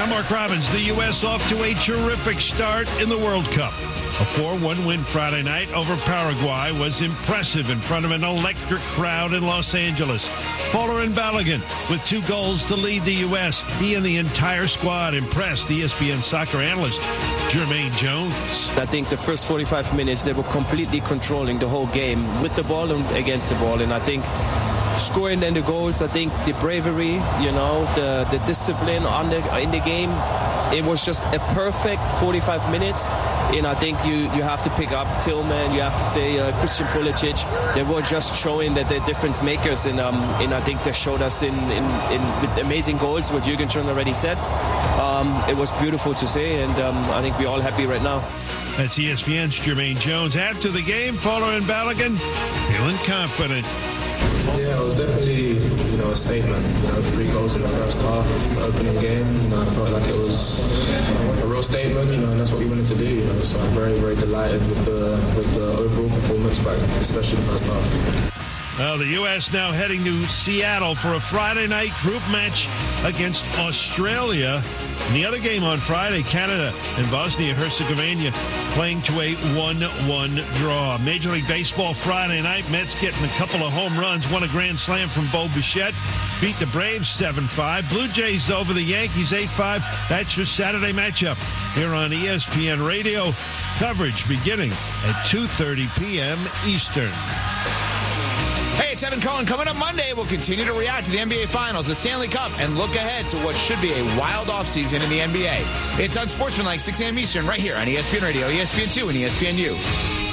I'm Mark Robbins. The U.S. off to a terrific start in the World Cup. A 4-1 win Friday night over Paraguay was impressive in front of an electric crowd in Los Angeles. Folarin Balogun with 2 goals to lead the U.S. He and the entire squad impressed ESPN soccer analyst Jermaine Jones. I think the first 45 minutes, they were completely controlling the whole game with the ball and against the ball. And I think scoring then the goals, I think the bravery, the discipline in the game, it was just a perfect 45 minutes. And I think you have to pick up Tillman, you have to say Christian Pulisic. They were just showing that they're difference makers, and I think they showed us in with amazing goals, what Jürgen schon already said. It was beautiful to see, and I think we're all happy right now. That's ESPN's Jermaine Jones. After the game, Folarin Balogun feeling confident. Yeah, it was definitely, a statement. 3 goals in the first half, opening game. I felt like it was a real statement, and that's what we wanted to do. So I'm very, very delighted with the overall performance, but especially the first half. Well, the U.S. now heading to Seattle for a Friday night group match against Australia. In the other game on Friday, Canada and Bosnia-Herzegovina playing to a 1-1 draw. Major League Baseball Friday night, Mets getting a couple of home runs, won a grand slam from Bo Bichette, beat the Braves 7-5. Blue Jays over the Yankees 8-5. That's your Saturday matchup here on ESPN Radio. Coverage beginning at 2:30 p.m. Eastern. Hey, it's Evan Cohen. Coming up Monday, we'll continue to react to the NBA Finals, the Stanley Cup, and look ahead to what should be a wild offseason in the NBA. It's Unsportsmanlike, 6 a.m. Eastern, right here on ESPN Radio, ESPN2, and ESPNU.